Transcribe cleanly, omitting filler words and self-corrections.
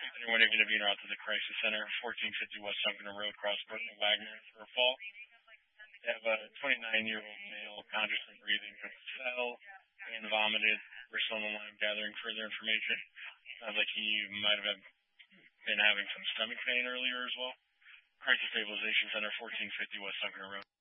Anyone intervener out to the crisis center, 1450 West Duncan Road, cross Burton and Wagner for a fall. They have a 29-year-old male, conscious and breathing, who fell and vomited. We're still on the line gathering further information. Sounds like he might have been having some stomach pain earlier as well. Crisis Stabilization Center, 1450 West Duncan Road.